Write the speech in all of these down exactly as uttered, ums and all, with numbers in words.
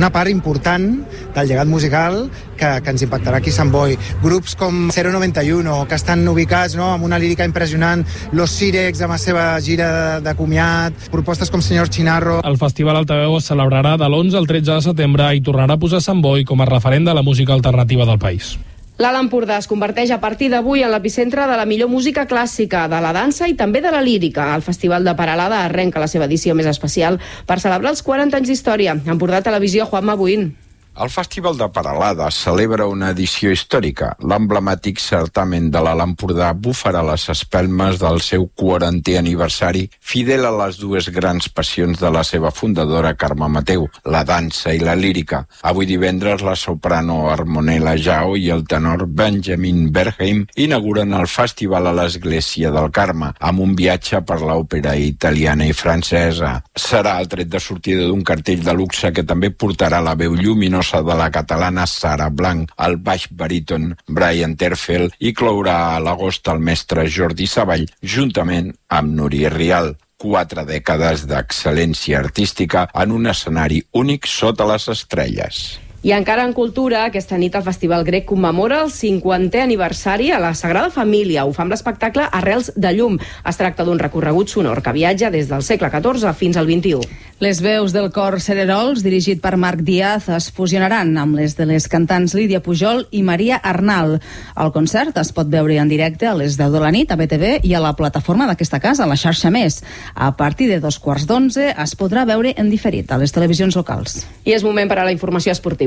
una part important del llegat musical que, que ens impactarà aquí a Sant Boi. Grups com zero noventa y uno, que estan ubicats, no?, amb una lírica impressionant, Los Sirex amb la seva gira de, de comiat, propostes com Senyor Chinarro. El Festival Altaveu es celebrarà de l'onze al tretze de setembre i tornarà a posar Sant Boi com a referent de la música alternativa del país. L'Alt Empordà es converteix a partir d'avui en l'epicentre de la millor música clàssica, de la dansa i també de la lírica. El Festival de Peralada arrenca la seva edició més especial per celebrar els quaranta anys d'història. Empordà Televisió, Juanma Buín. El Festival de Peralada celebra una edició històrica. L'emblemàtic certamen de l'Alt Empordà bufarà les espelmes del seu quarantè aniversari, fidel a les dues grans passions de la seva fundadora Carme Mateu, la dansa i la lírica. Avui divendres la soprano Harmonella Jao i el tenor Benjamin Bergheim inauguren el festival a l'Església del Carme, amb un viatge per l'òpera italiana i francesa. Serà el tret de sortida d'un cartell de luxe que també portarà la veu lluminosa de la catalana Sara Blanc, el baix baríton Brian Terfel i clourà a l'agost el mestre Jordi Savall, juntament amb Núria Rial. Quatre dècades d'excel·lència artística en un escenari únic sota les estrelles. I encara en cultura, aquesta nit el Festival Grec commemora el cinquantè aniversari a la Sagrada Família. Ho fa amb l'espectacle Arrels de llum. Es tracta d'un recorregut sonor que viatja des del segle catorze fins al vint-i-u. Les veus del cor Cererols, dirigit per Marc Díaz, es fusionaran amb les de les cantants Lídia Pujol i Maria Arnal. El concert es pot veure en directe a les deu de la nit a B T V i a la plataforma d'aquesta casa, la xarxa Més. A partir de dos quarts d'onze es podrà veure en diferit a les televisions locals. I és moment per a la informació esportiva.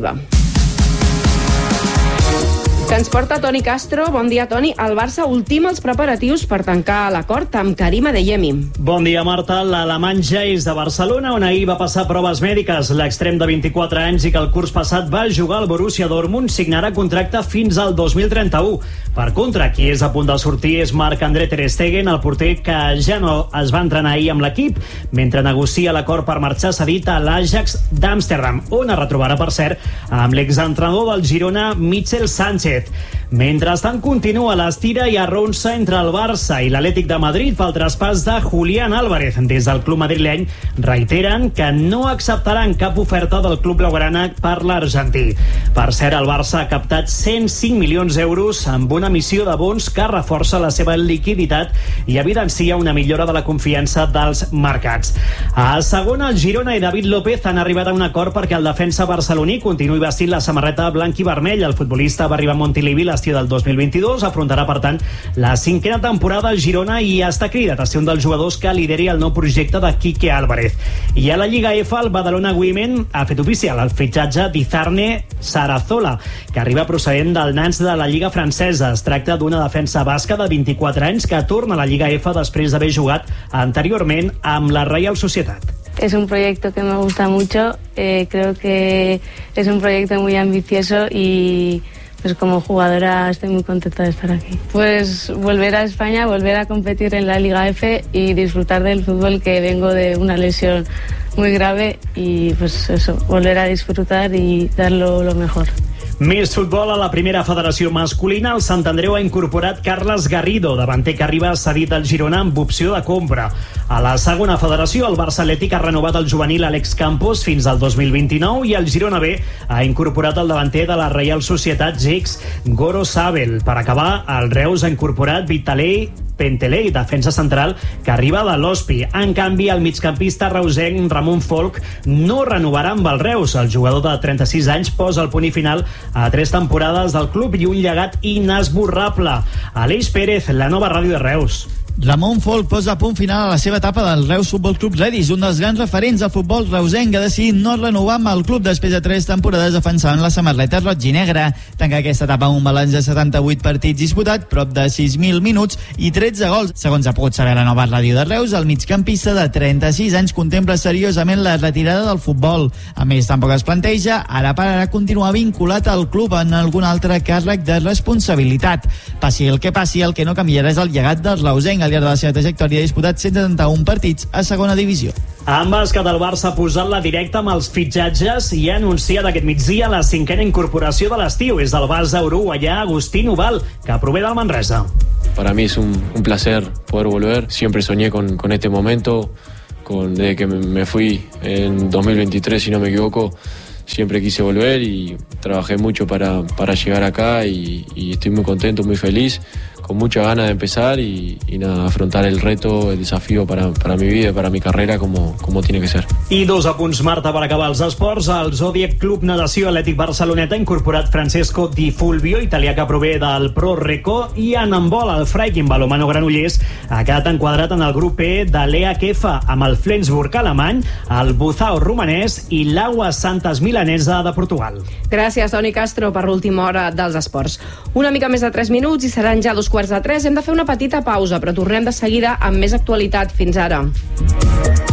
Que ens porta Toni Castro. Bon dia, Toni. El Barça ultima els preparatius per tancar l'acord amb Karim Adeyemi. Bon dia, Marta. L'alemany ja és de Barcelona, on ahir va passar proves mèdiques. L'extrem de vint-i-quatre anys i que el curs passat va jugar al Borussia Dortmund signarà contracte fins al dos mil trenta-u. Per contra, qui és a punt de sortir és Marc-André ter Stegen, el porter que ja no es va entrenar ahir amb l'equip, mentre negocia l'acord per marxar cedit a l'Ajax d'Amsterdam, on es retrobarà, per cert, amb l'exentrenador del Girona, Michel Sánchez. Mentrestant, continua l'estira i arronsa entre el Barça i l'Atlètic de Madrid pel traspàs de Julián Álvarez. Des del club madrileny reiteren que no acceptaran cap oferta del club blaugrana per l'argentí. Per cert, el Barça ha captat cent cinc milions d'euros amb una emissió de bons que reforça la seva liquiditat i evidencia una millora de la confiança dels mercats. A segona, el Girona i David López han arribat a un acord perquè el defensa barceloní continuï vestint la samarreta blanc i vermell. El futbolista va arribar a Montilivi l'estiu del dos mil vint-i-dos, afrontarà per tant la cinquena temporada al Girona i està cridat a ser un dels jugadors que lideri el nou projecte de Quique Álvarez. I a la Lliga F, el Badalona Women ha fet oficial el fitxatge d'Izarne Sarazola, que arriba procedent del Nantes de la Lliga francesa. Es tracta d'una defensa basca de vint-i-quatre anys que torna a la Lliga F després d'haver jugat anteriorment amb la Real Sociedad. Es un proyecto que me gusta mucho, eh, creo que es un proyecto muy ambicioso y pues como jugadora estoy muy contenta de estar aquí. Pues volver a España, volver a competir en la Liga F y disfrutar del fútbol, que vengo de una lesión muy grave, y pues eso, volver a disfrutar y darlo lo mejor. Més futbol a la primera federació masculina. El Sant Andreu ha incorporat Carles Garrido, davanter que arriba cedit al Girona amb opció de compra. A la segona federació, el Barça Atlètic ha renovat el juvenil Àlex Campos fins al dos mil vint-i-nou i el Girona B ha incorporat el davanter de la Real Societat Gex, Goro Sabel. Per acabar, el Reus ha incorporat Vitalei Pentelei, defensa central, que arriba de l'Hospi. En canvi, el migcampista reusenc Ramon Folk no renovarà amb el Reus. El jugador de trenta-sis anys posa el punt i final a tres temporades del club i un llegat inesborrable. Aleix Pérez, la nova ràdio de Reus. Ramon Folk posa a punt final a la seva etapa del Reus Futbol Club Redis, un dels grans referents del futbol reusenc, que ha decidit no renovar amb el club després de tres temporades defensant la samarreta roig i negra. Tanca aquesta etapa amb un balanç de setanta-vuit partits disputats, prop de sis mil minuts i tretze gols. Segons ha pogut saber la nova ràdio de Reus, el migcampista de trenta-sis anys contempla seriosament la retirada del futbol. A més, tampoc es planteja ara per ara continuar vinculat al club en algun altre càrrec de responsabilitat. Passi el que passi, el que no canviarà és el llegat del reusenc. Al llarg de la seva trajectòria ha disputat cent setanta-un partits a segona divisió. En bàsquet, el Barça ha posat la directa amb els fitxatges i ha anunciat aquest migdia la cinquena incorporació de l'estiu. És del base uruguaià Agustín Ubal, que prové del Manresa. Para mí es un, un placer poder volver. Siempre soñé con, con este momento. Con, desde que me fui en dos mil veintitrés, si no me equivoco, siempre quise volver y trabajé mucho para, para llegar acá y, y estoy muy contento, muy feliz, con mucha ganas de empezar y, y nada, afrontar el reto, el desafío para, para mi vida, para mi carrera, como, como tiene que ser. I dos apunts, Marta, per acabar els esports. El Zodiac Club Natació Atlètic Barceloneta ha incorporat Francesco Di Fulvio, italià que prové del Pro Recó, i en handbol, el Freiking Balomano Granollers ha quedat enquadrat en el grup E de l'E A K F amb el Flensburg alemany, el Buzao romanès i l'Aua Santas milanesa de Portugal. Gràcies, Toni Castro, per l'última hora dels esports. Una mica més de tres minuts i seran ja dos quarts de tres. Hem de fer una petita pausa, però tornem de seguida amb més actualitat. Fins ara.